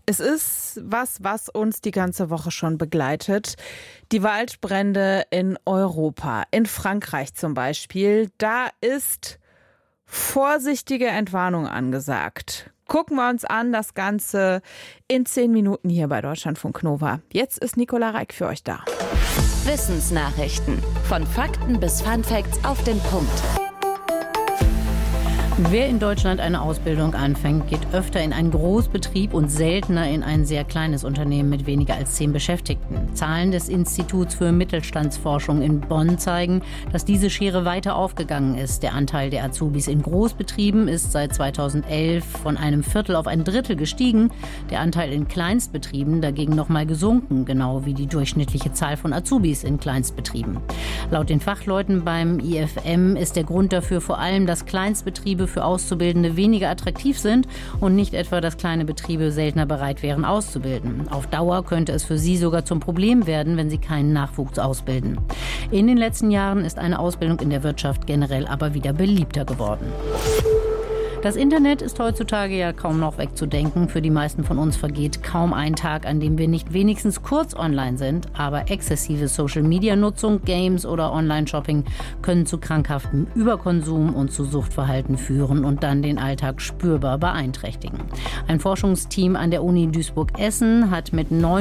Es ist was uns die ganze Woche schon begleitet. Die Waldbrände in Europa, in Frankreich zum Beispiel. Da ist vorsichtige Entwarnung angesagt. Gucken wir uns an, das Ganze in 10 Minuten hier bei Deutschlandfunk Nova. Jetzt ist Nicola Reik für euch da. Wissensnachrichten. Von Fakten bis Funfacts auf den Punkt. Wer in Deutschland eine Ausbildung anfängt, geht öfter in einen Großbetrieb und seltener in ein sehr kleines Unternehmen mit weniger als 10 Beschäftigten. Zahlen des Instituts für Mittelstandsforschung in Bonn zeigen, dass diese Schere weiter aufgegangen ist. Der Anteil der Azubis in Großbetrieben ist seit 2011 von einem Viertel auf ein Drittel gestiegen. Der Anteil in Kleinstbetrieben dagegen noch mal gesunken, genau wie die durchschnittliche Zahl von Azubis in Kleinstbetrieben. Laut den Fachleuten beim IFM ist der Grund dafür vor allem, dass Kleinstbetriebe für Auszubildende weniger attraktiv sind und nicht etwa, dass kleine Betriebe seltener bereit wären, auszubilden. Auf Dauer könnte es für sie sogar zum Problem werden, wenn sie keinen Nachwuchs ausbilden. In den letzten Jahren ist eine Ausbildung in der Wirtschaft generell aber wieder beliebter geworden. Das Internet ist heutzutage ja kaum noch wegzudenken. Für die meisten von uns vergeht kaum ein Tag, an dem wir nicht wenigstens kurz online sind. Aber exzessive Social-Media-Nutzung, Games oder Online-Shopping können zu krankhaftem Überkonsum und zu Suchtverhalten führen und dann den Alltag spürbar beeinträchtigen. Ein Forschungsteam an der Uni Duisburg-Essen hat mit 9